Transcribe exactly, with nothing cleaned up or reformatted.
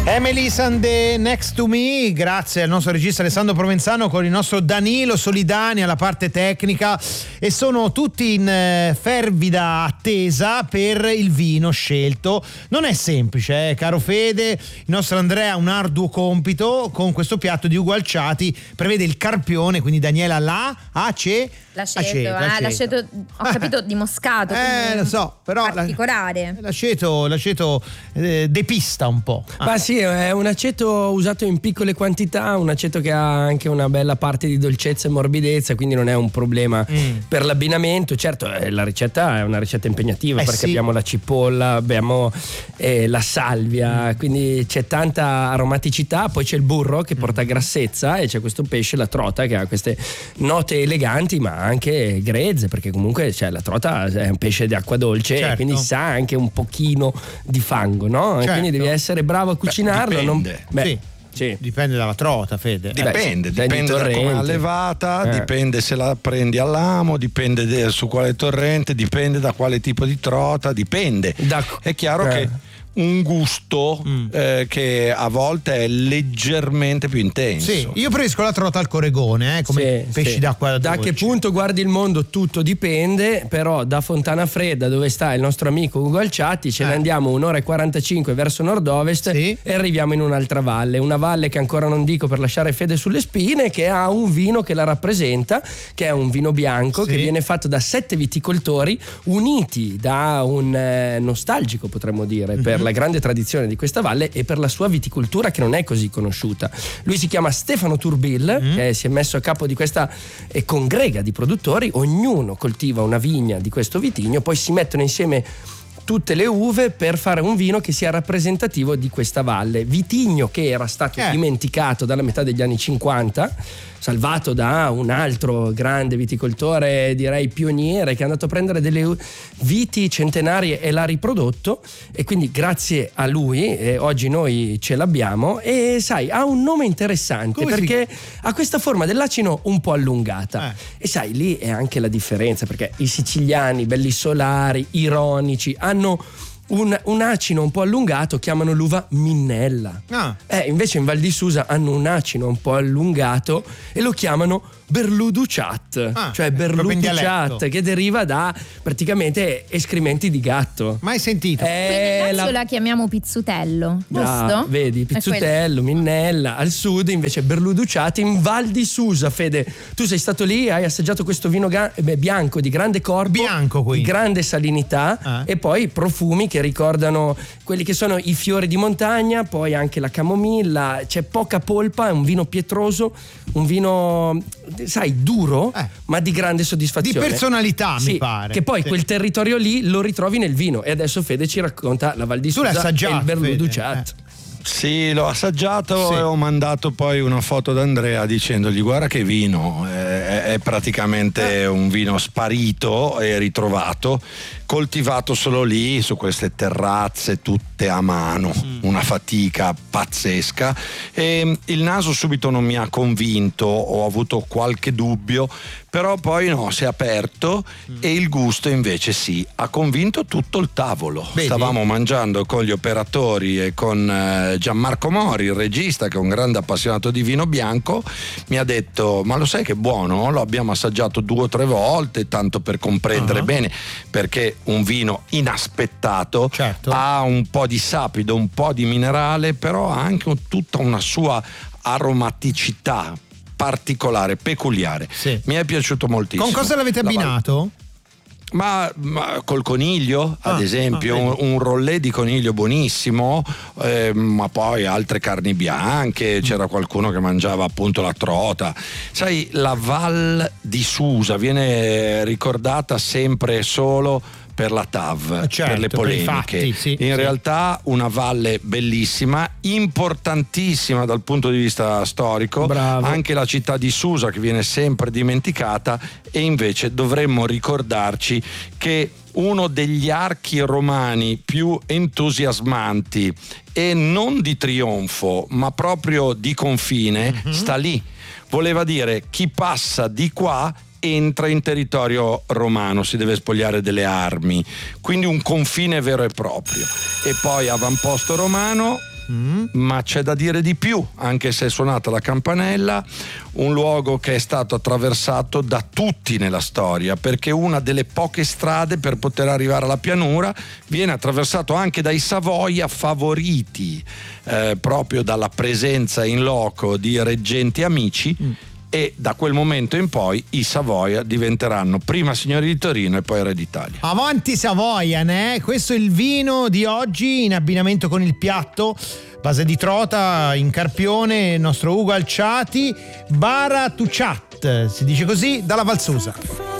Emily Sandé, Next to Me, grazie al nostro regista Alessandro Provenzano con il nostro Danilo Solidani alla parte tecnica, e sono tutti in eh, fervida attesa per il vino scelto. Non è semplice, eh, caro Fede, il nostro Andrea ha un arduo compito con questo piatto di Ugo Alciati, prevede il carpione, quindi Daniela la ace L'aceto, ah, l'aceto, ho capito, di moscato. Eh, lo so, però particolare. L'aceto, l'aceto eh, depista un po'. Ah. Ma sì, è un aceto usato in piccole quantità, un aceto che ha anche una bella parte di dolcezza e morbidezza, quindi non è un problema mm. per l'abbinamento. Certo, eh, la ricetta è una ricetta impegnativa, eh perché sì. abbiamo la cipolla, abbiamo eh, la salvia, mm. quindi c'è tanta aromaticità, poi c'è il burro che porta grassezza e c'è questo pesce, la trota, che ha queste note eleganti ma anche grezze, perché comunque cioè, la trota è un pesce di acqua dolce, certo. e quindi sa anche un pochino di fango, no? Certo. Quindi devi essere bravo a cucinarlo. Beh, non... Beh, sì. Sì. Dipende dalla trota, Fede. Dipende, Beh, dipende da come è allevata, eh. dipende se la prendi all'amo, dipende de, su quale torrente, dipende da quale tipo di trota, dipende. Da... È chiaro eh. che un gusto mm. eh, che a volte è leggermente più intenso. Sì, io preferisco la trota al coregone, eh, come sì, pesci sì. d'acqua da dolce. Che punto guardi il mondo tutto dipende, però da Fontana Fredda, dove sta il nostro amico Ugo Alciati, ce eh. ne andiamo un'ora e quarantacinque verso nord-ovest, sì. e arriviamo in un'altra valle, una valle che ancora non dico per lasciare Fede sulle spine, che ha un vino che la rappresenta, che è un vino bianco, sì. che viene fatto da sette viticoltori uniti da un eh, nostalgico, potremmo dire, mm-hmm. per la grande tradizione di questa valle e per la sua viticoltura che non è così conosciuta. Lui si chiama Stefano Turbil, mm. che si è messo a capo di questa eh, congrega di produttori, ognuno coltiva una vigna di questo vitigno, poi si mettono insieme tutte le uve per fare un vino che sia rappresentativo di questa valle. Vitigno che era stato eh. dimenticato dalla metà degli anni cinquanta, salvato da un altro grande viticoltore, direi pioniere, che è andato a prendere delle viti centenarie e l'ha riprodotto, e quindi grazie a lui eh, oggi noi ce l'abbiamo. E sai, ha un nome interessante. Come perché si... ha questa forma dell'acino un po' allungata, eh. e sai, lì è anche la differenza, perché i siciliani, belli solari, ironici, hanno Un, un acino un po' allungato, chiamano l'uva Minnella. Ah. Eh, invece in Val di Susa hanno un acino un po' allungato e lo chiamano Berluducat, ah, cioè Berluducat, che deriva da praticamente escrementi di gatto. Mai sentito? Eh, Quindi la... la chiamiamo pizzutello, giusto? Ah, vedi, pizzutello, Minnella. Al sud invece Berluducat. In Val di Susa, Fede, tu sei stato lì, hai assaggiato questo vino ga- beh, bianco di grande corpo, bianco di grande salinità, ah. e poi profumi che ricordano quelli che sono i fiori di montagna, poi anche la camomilla. C'è poca polpa, è un vino pietroso, un vino, sai, duro, eh. ma di grande soddisfazione, di personalità, sì, mi pare, che poi sì. quel territorio lì lo ritrovi nel vino. E adesso Fede ci racconta la Val di Susa e il Berluducat. Eh. Sì, l'ho assaggiato, sì. e ho mandato poi una foto ad Andrea dicendogli: guarda che vino, è, è praticamente un vino sparito e ritrovato, coltivato solo lì su queste terrazze tutte a mano, mm. una fatica pazzesca, e il naso subito non mi ha convinto, ho avuto qualche dubbio, però poi no, si è aperto, mm. e il gusto invece sì, ha convinto tutto il tavolo. Vedi? Stavamo mangiando con gli operatori e con eh, Gianmarco Mori, il regista, che è un grande appassionato di vino bianco. Mi ha detto: ma lo sai che è buono? Lo abbiamo assaggiato due o tre volte, tanto per comprendere uh-huh. bene, perché un vino inaspettato, certo. ha un po' di sapido, un po' di minerale, però ha anche un, tutta una sua aromaticità particolare, peculiare. Sì. Mi è piaciuto moltissimo. Con cosa l'avete abbinato? Ma, ma col coniglio, ad ah, esempio, ah, un, un rollè di coniglio buonissimo, eh, ma poi altre carni bianche, mm. c'era qualcuno che mangiava appunto la trota. Sai, la Val di Susa viene ricordata sempre solo per la T A V, certo, per le polemiche. Per fatti, sì, in sì. realtà una valle bellissima, importantissima dal punto di vista storico. Bravo. Anche la città di Susa, che viene sempre dimenticata, e invece dovremmo ricordarci che uno degli archi romani più entusiasmanti, e non di trionfo ma proprio di confine, mm-hmm. sta lì. Voleva dire: chi passa di qua entra in territorio romano, si deve spogliare delle armi, quindi un confine vero e proprio. E poi avamposto romano, mm. ma c'è da dire di più, anche se è suonata la campanella, un luogo che è stato attraversato da tutti nella storia, perché una delle poche strade per poter arrivare alla pianura viene attraversato anche dai Savoia, favoriti eh, proprio dalla presenza in loco di reggenti amici, mm. e da quel momento in poi i Savoia diventeranno prima signori di Torino e poi re d'Italia. Avanti Savoia, né? Questo è il vino di oggi in abbinamento con il piatto, base di trota in carpione, il nostro Ugo Alciati, Bara Tuchat, si dice così, dalla Valsusa.